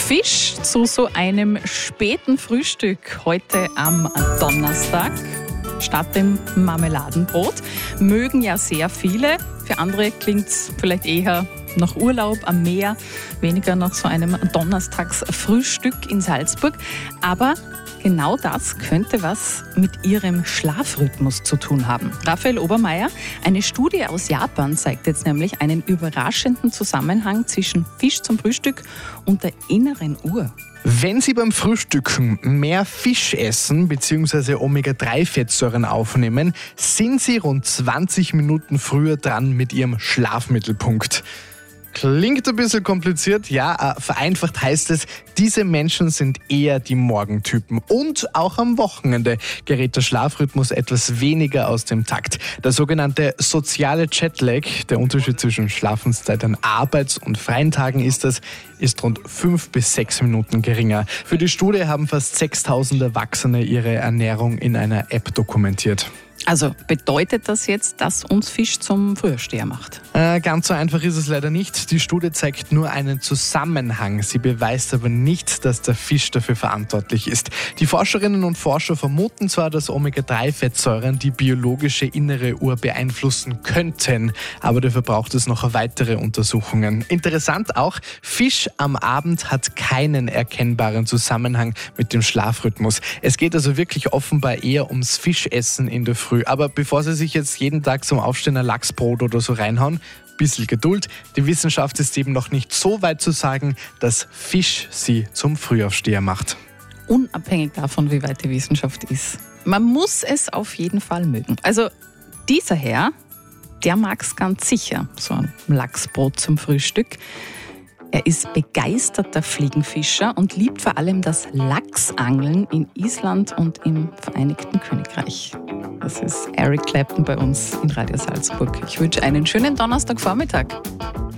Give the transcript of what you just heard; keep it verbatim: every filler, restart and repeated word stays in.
Fisch zu so einem späten Frühstück heute am Donnerstag statt dem Marmeladenbrot. Mögen ja sehr viele. Für andere klingt es vielleicht eher nach Urlaub am Meer, weniger nach so einem Donnerstagsfrühstück in Salzburg. Aber genau das könnte was mit ihrem Schlafrhythmus zu tun haben. Raphael Obermeier, eine Studie aus Japan zeigt jetzt nämlich einen überraschenden Zusammenhang zwischen Fisch zum Frühstück und der inneren Uhr. Wenn Sie beim Frühstücken mehr Fisch essen bzw. Omega drei Fettsäuren aufnehmen, sind Sie rund zwanzig Minuten früher dran mit Ihrem Schlafmittelpunkt. Klingt ein bisschen kompliziert, ja, vereinfacht heißt es, diese Menschen sind eher die Morgentypen. Und auch am Wochenende gerät der Schlafrhythmus etwas weniger aus dem Takt. Der sogenannte soziale Jetlag, der Unterschied zwischen Schlafenszeit an Arbeits- und freien Tagen ist das, ist rund fünf bis sechs Minuten geringer. Für die Studie haben fast sechstausend Erwachsene ihre Ernährung in einer App dokumentiert. Also bedeutet das jetzt, dass uns Fisch zum Frühaufsteher macht? Äh, ganz so einfach ist es leider nicht. Die Studie zeigt nur einen Zusammenhang. Sie beweist aber nicht, dass der Fisch dafür verantwortlich ist. Die Forscherinnen und Forscher vermuten zwar, dass Omega drei Fettsäuren die biologische innere Uhr beeinflussen könnten, aber dafür braucht es noch weitere Untersuchungen. Interessant auch, Fisch am Abend hat keinen erkennbaren Zusammenhang mit dem Schlafrhythmus. Es geht also wirklich offenbar eher ums Fischessen in der Früh. Aber bevor Sie sich jetzt jeden Tag zum Aufstehen ein Lachsbrot oder so reinhauen, bisschen Geduld. Die Wissenschaft ist eben noch nicht so weit zu sagen, dass Fisch Sie zum Frühaufsteher macht. Unabhängig davon, wie weit die Wissenschaft ist. Man muss es auf jeden Fall mögen. Also dieser Herr, der mag es ganz sicher, so ein Lachsbrot zum Frühstück. Er ist begeisterter Fliegenfischer und liebt vor allem das Lachsangeln in Island und im Vereinigten Königreich. Das ist Eric Clapton bei uns in Radio Salzburg. Ich wünsche einen schönen Donnerstagvormittag.